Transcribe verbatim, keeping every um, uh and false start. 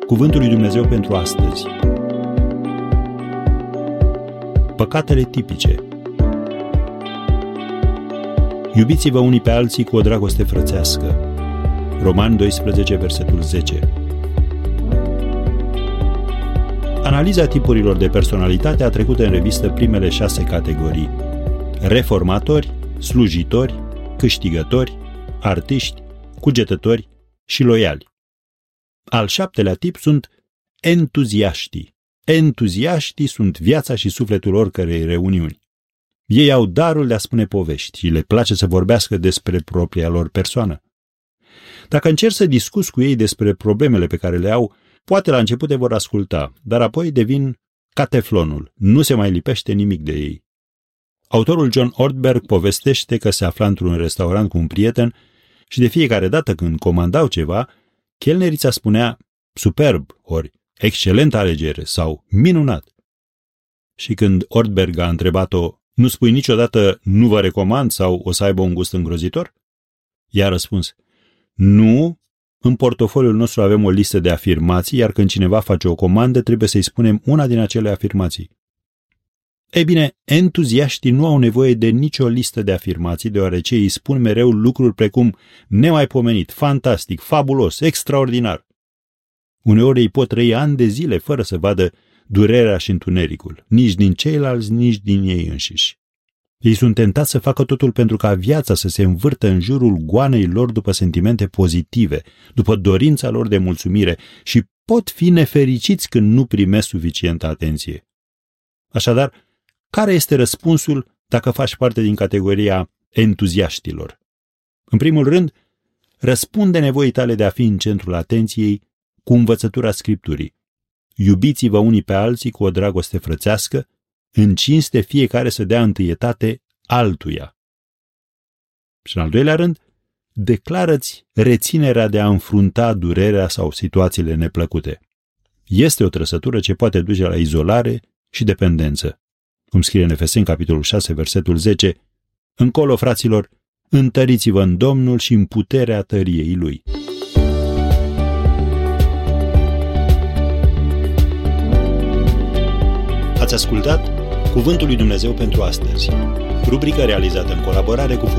Cuvântul lui Dumnezeu pentru astăzi. Păcatele tipice. Iubiți-vă unii pe alții cu o dragoste frățească. Romani doisprezece, versetul zece. Analiza tipurilor de personalitate a trecut în revistă primele șase categorii: reformatori, slujitori, câștigători, artiști, cugetători și loiali. Al șaptelea tip sunt entuziaștii. Entuziaștii sunt viața și sufletul oricărei reuniuni. Ei au darul de a spune povești și le place să vorbească despre propria lor persoană. Dacă încerci să discuți cu ei despre problemele pe care le au, poate la început te vor asculta, dar apoi devin ca teflonul, nu se mai lipește nimic de ei. Autorul John Ortberg povestește că se afla într-un restaurant cu un prieten și de fiecare dată când comandau ceva, chelnerița spunea superb, ori excelentă alegere sau minunat. Și când Ortberg a întrebat-o, nu spui niciodată nu vă recomand sau o să aibă un gust îngrozitor? Ea a răspuns, nu, în portofoliul nostru avem o listă de afirmații, iar când cineva face o comandă trebuie să-i spunem una din acele afirmații. Ei bine, entuziaștii nu au nevoie de nicio listă de afirmații, deoarece îi spun mereu lucruri precum nemaipomenit, fantastic, fabulos, extraordinar. Uneori ei pot trăi ani de zile fără să vadă durerea și întunericul, nici din ceilalți, nici din ei înșiși. Ei sunt tentați să facă totul pentru ca viața să se învârtă în jurul goanei lor după sentimente pozitive, după dorința lor de mulțumire și pot fi nefericiți când nu primesc suficientă atenție. Așadar, care este răspunsul dacă faci parte din categoria entuziaștilor? În primul rând, răspunde nevoii tale de a fi în centrul atenției cu învățătura Scripturii. Iubiți-vă unii pe alții cu o dragoste frățească, în cinste fiecare să dea întâietate altuia. Și în al doilea rând, declară-ți reținerea de a înfrunta durerea sau situațiile neplăcute. Este o trăsătură ce poate duce la izolare și dependență. Cum scrie în Efeseni, capitolul șase, versetul zece, încolo, fraților, întăriți-vă în Domnul și în puterea tăriei Lui. Ați ascultat Cuvântul lui Dumnezeu pentru astăzi, rubrică realizată în colaborare cu